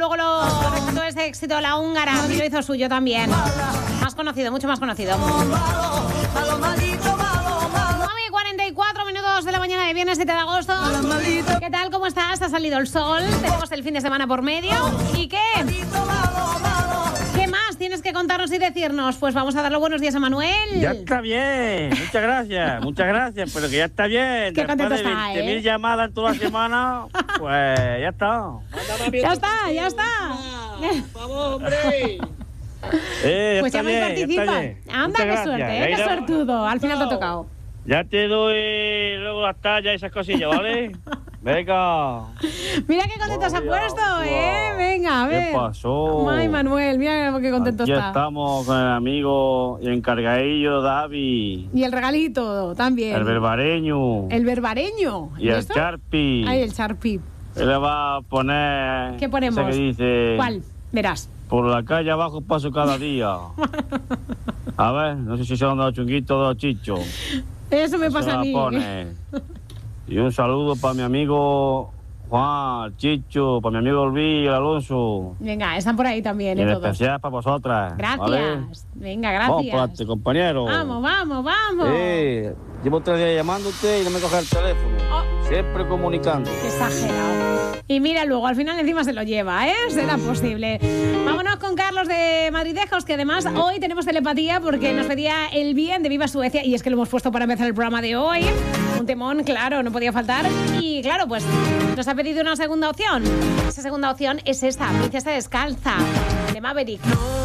luego lo recitó ese éxito La Húngara y lo hizo suyo también. Más conocido, mucho más conocido. 9:44 minutos de la mañana de viernes 7 de agosto. ¿Qué tal? ¿Cómo estás? Ha salido el sol, tenemos el fin de semana por medio. ¿Y qué? ¿Qué más tienes que contarnos y decirnos? Pues vamos a dar los buenos días a Manuel. Ya está bien, muchas gracias, pero que ya está bien. Qué contento Después está, de 20.000 llamadas en toda la semana, pues ya está. Ya está. ¡Vamos, hombre! Pues ya me está participa. bien. Anda, Muchas qué gracias. suerte, qué suertudo. Al final te ha tocado. Ya te doy luego las tallas y esas cosillas, ¿vale? Venga. Mira qué contento se ha puesto, Venga, a ver. ¿Qué pasó? Ay, Manuel, mira qué contento Aquí está. estamos con el amigo y encargadillo David. Y el regalito también. El berbareño. El berbareño. Y el esto? Charpi. Ay, el Charpi. Él le va a poner... ¿Qué ponemos? ese que dice... ¿Cuál? Verás. Por la calle abajo paso cada día. A ver, no sé si son dos chunguitos o dos chichos. Eso me pasa a mí. Pone. Y un saludo para mi amigo Juan, Chicho, para mi amigo Luis, Alonso. Venga, están por ahí también, Y en todos. especial para vosotras. Gracias. ¿Vale? Venga, Vamos gracias. para adelante, compañero. Vamos. Llevo 3 días llamándote y no me coge el teléfono. Oh. Siempre comunicando. Qué exagerado. Y mira, luego al final encima se lo lleva, será posible. Vámonos con Carlos de Madridejos, que además hoy tenemos telepatía porque nos pedía el bien de Viva Suecia y es que lo hemos puesto para empezar el programa de hoy. Un temón, claro, no podía faltar. Y claro, pues nos ha pedido una segunda opción. Esa segunda opción es esta, Princesa Descalza, de Maverick.